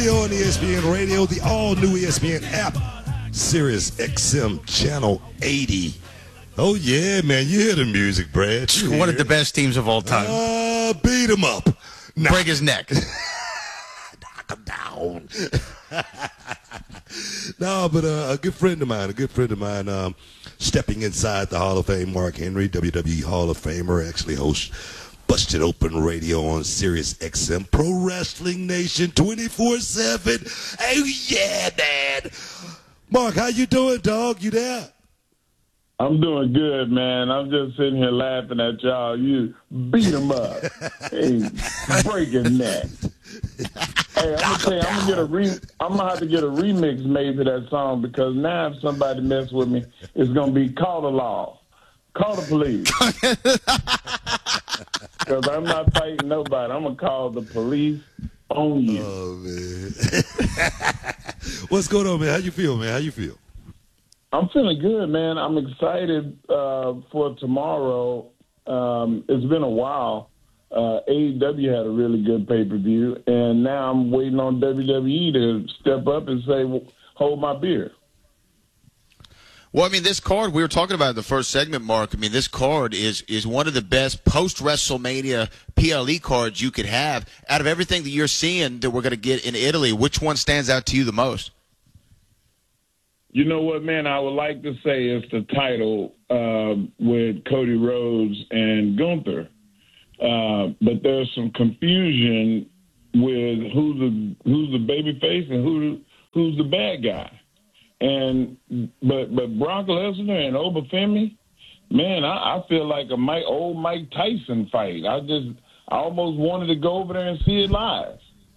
on ESPN Radio, the all-new ESPN app, Sirius XM Channel 80. Oh, yeah, man. You hear the music, Brad. One of the best teams of all time. Beat him up. Break his neck. Knock him down. No, but a good friend of mine, stepping inside the Hall of Fame, Mark Henry, WWE Hall of Famer, actually hosts Busted Open Radio on Sirius XM, Pro Wrestling Nation 24/7. Oh, yeah, man. Mark, how you doing, dog? You there? I'm doing good, man. I'm just sitting here laughing at y'all. You beat them up. Hey, breaking that. Hey, I'm gonna have to get a remix made for that song, because now if somebody mess with me, it's gonna be call the law, call the police. Because I'm not fighting nobody. I'm gonna call the police on you. Oh man, what's going on, man? How you feel, man? How you feel? I'm feeling good, man. I'm excited for tomorrow. It's been a while. AEW had a really good pay-per-view, and now I'm waiting on WWE to step up and say, hold my beer. Well, I mean, this card, we were talking about in the first segment, Mark. I mean, this card is one of the best post-WrestleMania PLE cards you could have. Out of everything that you're seeing that we're going to get in Italy, which one stands out to you the most? You know what, man? I would like to say it's the title with Cody Rhodes and Gunther. But there's some confusion with who's the baby face and who's the bad guy. But Brock Lesnar and Obafemi, man, I feel like old Mike Tyson fight. I almost wanted to go over there and see it live.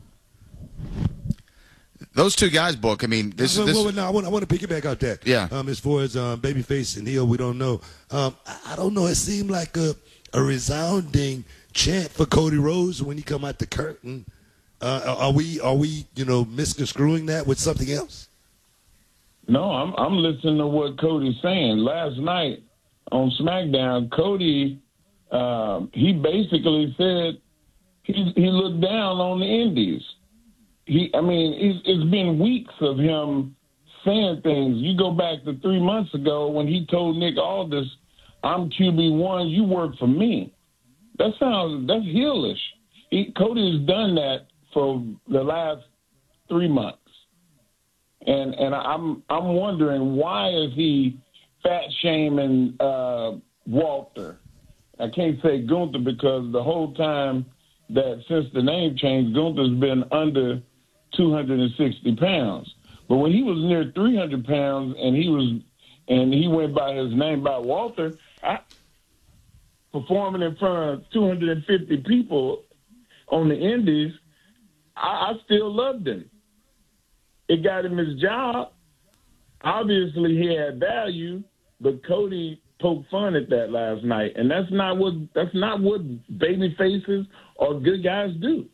Those two guys, Book. I mean, this. No, I want to piggyback out that. Yeah. As far as babyface and heel, we don't know. I don't know. It seemed like a resounding chant for Cody Rhodes when he come out the curtain. Are we misconstruing that with something else? No, I'm listening to what Cody's saying. Last night on SmackDown, Cody he basically said he looked down on the Indies. It's been weeks of him saying things. You go back to 3 months ago when he told Nick Aldis, "I'm QB1, you work for me." That's heelish. Cody has done that for the last 3 months, and I'm wondering, why is he fat shaming Walter? I can't say Gunther, because the whole time that since the name changed, Gunther's been under 260 pounds. But when he was near 300 pounds and he went by his name by Walter, performing in front of 250 people on the Indies, I still loved him. It got him his job. Obviously, he had value, but Cody poked fun at that last night, and that's not what baby faces or good guys do.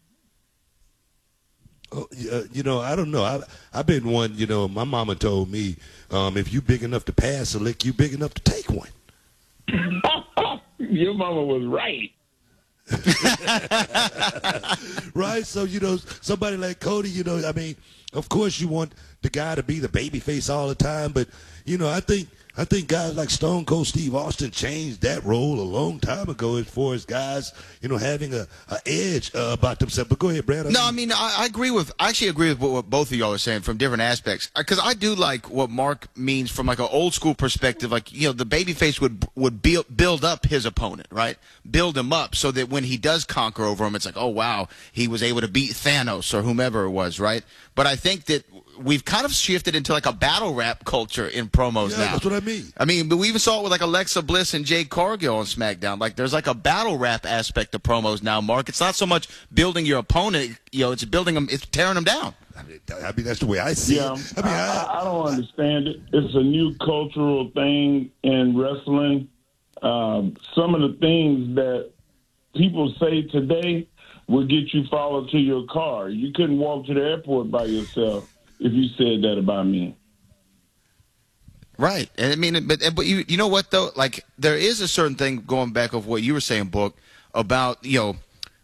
Oh, I don't know. I've been one. My mama told me, if you big enough to pass a lick, you big enough to take one. Your mama was right. Right? So, somebody like Cody, of course you want the guy to be the baby face all the time, but, I think guys like Stone Cold Steve Austin changed that role a long time ago as far as guys, having a edge about themselves. But go ahead, Brad. I actually agree with what both of y'all are saying from different aspects. Because I do like what Mark means from like an old school perspective. Like, the babyface would build up his opponent, right? Build him up so that when he does conquer over him, it's like, oh, wow, he was able to beat Thanos or whomever it was, right? But I think that we've kind of shifted into like a battle rap culture in promos now. That's what I mean. But we even saw it with like Alexa Bliss and Jade Cargill on SmackDown. Like, there's like a battle rap aspect of promos now, Mark. It's not so much building your opponent, it's building them, it's tearing them down. That's the way I see it. I don't understand it. It's a new cultural thing in wrestling. Some of the things that people say today will get you followed to your car. You couldn't walk to the airport by yourself if you said that about me. Right. And but you know what, though? Like, there is a certain thing, going back of what you were saying, Book, about,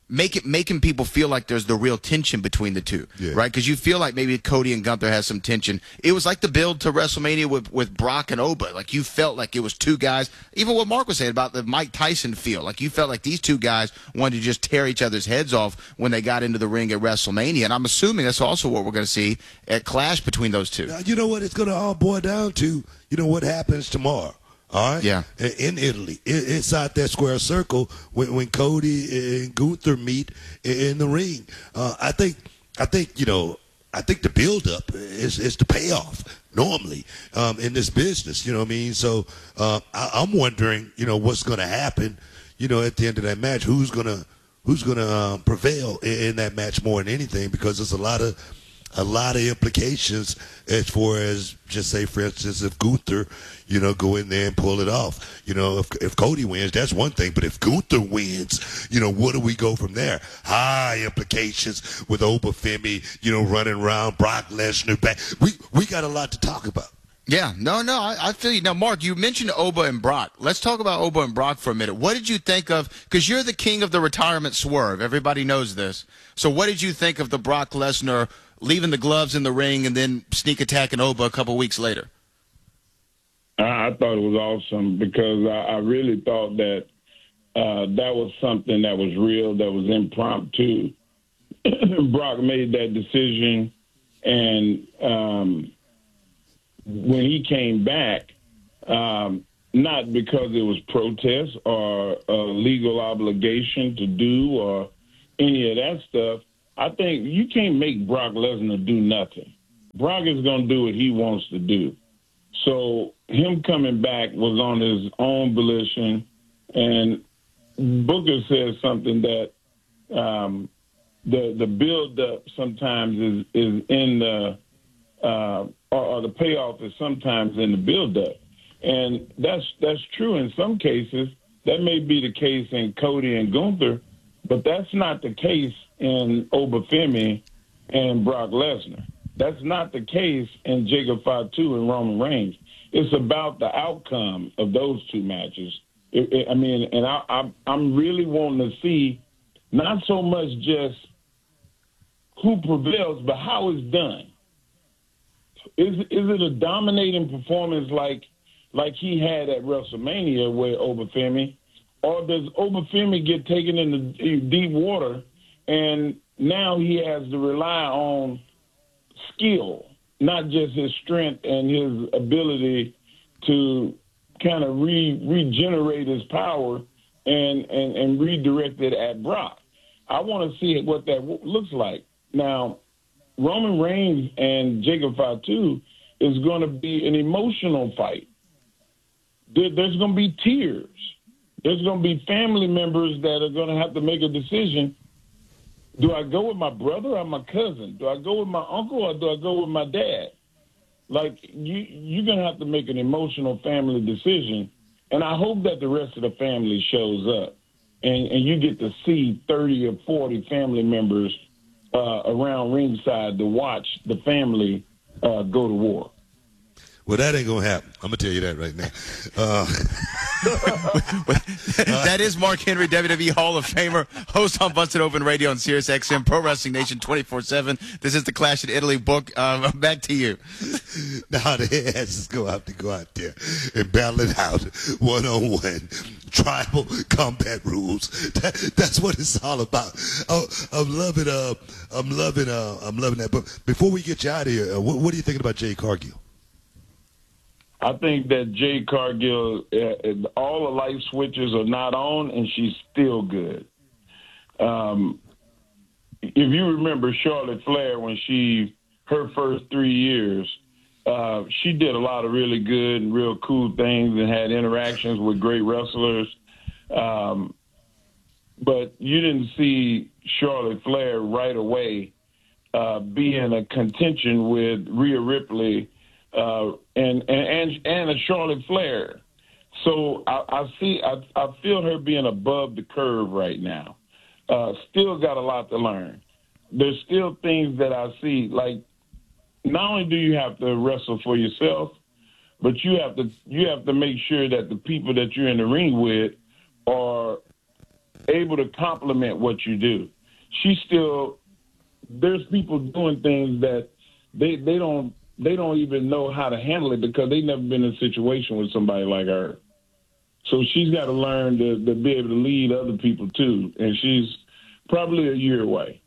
making people feel like there's the real tension between the two, right? Because you feel like maybe Cody and Gunther has some tension. It was like the build to WrestleMania with Brock and Oba. Like, you felt like it was two guys. Even what Mark was saying about the Mike Tyson feel. Like, you felt like these two guys wanted to just tear each other's heads off when they got into the ring at WrestleMania. And I'm assuming that's also what we're going to see at Clash between those two. Now, you know what? It's going to all boil down to, what happens tomorrow. All right. Yeah. In Italy, inside that square circle, when Cody and Gunther meet in the ring, I think the build-up is the payoff normally in this business. You know what I mean? So I'm wondering, what's going to happen, at the end of that match. Who's gonna prevail in that match more than anything? Because there's a lot of implications as far as, just say, for instance, if Gunther, go in there and pull it off. If Cody wins, that's one thing. But if Gunther wins, where do we go from there? High implications with Obafemi, running around, Brock Lesnar back. We got a lot to talk about. Yeah, no, I feel you. Now, Mark, you mentioned Oba and Brock. Let's talk about Oba and Brock for a minute. What did you think of, because you're the king of the retirement swerve. Everybody knows this. So what did you think of the Brock Lesnar leaving the gloves in the ring and then sneak attacking Oba a couple weeks later? I thought it was awesome because I really thought that that was something that was real, that was impromptu. Brock made that decision, and when he came back, not because it was protest or a legal obligation to do or any of that stuff, I think you can't make Brock Lesnar do nothing. Brock is going to do what he wants to do. So him coming back was on his own volition, and Booker said something that the build-up sometimes is in the or the payoff is sometimes in the build-up. And that's true in some cases. That may be the case in Cody and Gunther, but that's not the case in Obafemi and Brock Lesnar. That's not the case in Jacob Fatu and Roman Reigns. It's about the outcome of those two matches. I'm really wanting to see not so much just who prevails, but how it's done. Is it a dominating performance like he had at WrestleMania with Obafemi, or does Obafemi get taken into deep water and now he has to rely on skill, not just his strength and his ability to kind of regenerate his power and redirect it at Brock? I want to see what that looks like. Now, Roman Reigns and Jacob Fatu is going to be an emotional fight. There's going to be tears. There's going to be family members that are going to have to make a decision. Do I go with my brother or my cousin? Do I go with my uncle or do I go with my dad? Like, you're going to have to make an emotional family decision. And I hope that the rest of the family shows up and you get to see 30 or 40 family members around ringside to watch the family go to war. Well, that ain't going to happen. I'm going to tell you that right now. That is Mark Henry, WWE Hall of Famer, host on Busted Open Radio on Sirius XM, Pro Wrestling Nation 24/7. This is the Clash in Italy book. Back to you. Now the asses have to go out there and battle it out one-on-one. Tribal combat rules. That's what it's all about. I'm loving that. But before we get you out of here, what are you thinking about Jade Cargill? I think that Jade Cargill, all the light switches are not on, and she's still good. If you remember Charlotte Flair, when her first 3 years, she did a lot of really good and real cool things and had interactions with great wrestlers. But you didn't see Charlotte Flair right away be in a contention with Rhea Ripley and a Charlotte Flair. So I feel her being above the curve right now. Still got a lot to learn. There's still things that I see, like not only do you have to wrestle for yourself, but you have to make sure that the people that you're in the ring with are able to complement what you do. There's people doing things that they don't even know how to handle it because they've never been in a situation with somebody like her. So she's got to learn to be able to lead other people too, and she's probably a year away.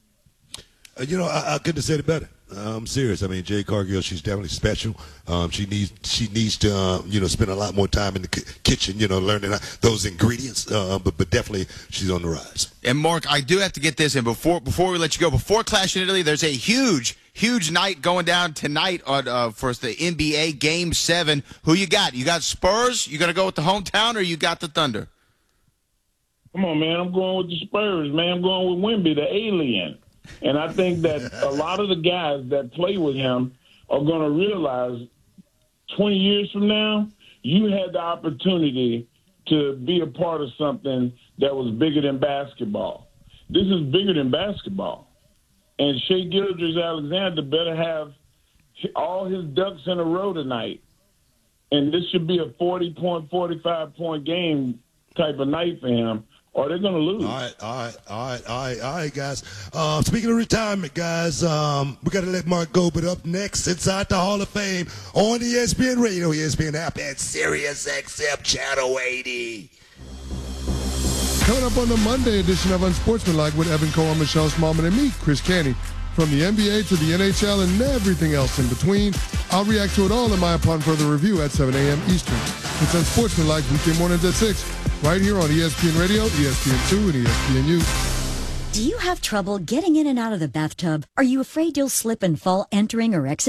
I couldn't have said it better. I'm serious. I mean, Jade Cargill, she's definitely special. She needs to spend a lot more time in the kitchen, learning those ingredients. But definitely she's on the rise. And Mark, I do have to get this in before we let you go. Before Clash in Italy, there's a huge night going down tonight for the NBA Game 7. Who you got? You got Spurs? You gonna go with the hometown, or you got the Thunder? Come on, man. I'm going with the Spurs, man. I'm going with Wemby, the alien. And I think that a lot of the guys that play with him are going to realize 20 years from now, you had the opportunity to be a part of something that was bigger than basketball. This is bigger than basketball. And Shai Gilgeous-Alexander better have all his ducks in a row tonight. And this should be a 40-point, 45-point game type of night for him, or they're going to lose. All right, guys. Speaking of retirement, guys, we got to let Mark go. But up next, inside the Hall of Fame on ESPN Radio, ESPN app, and Sirius XM Channel 80. Coming up on the Monday edition of Unsportsmanlike with Evan Cohen, Michelle Smallman, and me, Chris Canty. From the NBA to the NHL and everything else in between, I'll react to it all in my upon further review at 7 a.m. Eastern. It's Unsportsmanlike weekday mornings at 6, right here on ESPN Radio, ESPN2, and ESPNU. Do you have trouble getting in and out of the bathtub? Are you afraid you'll slip and fall entering or exiting?